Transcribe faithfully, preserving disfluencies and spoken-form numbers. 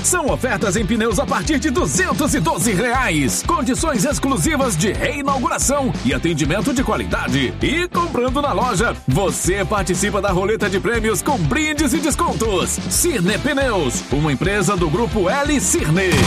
São ofertas em pneus a partir de duzentos e doze reais. Condições exclusivas de reinauguração e atendimento de qualidade. E comprando na loja, você participa da roleta de prêmios com brindes e descontos. Cirne Pneus, uma empresa do Grupo L Cirne.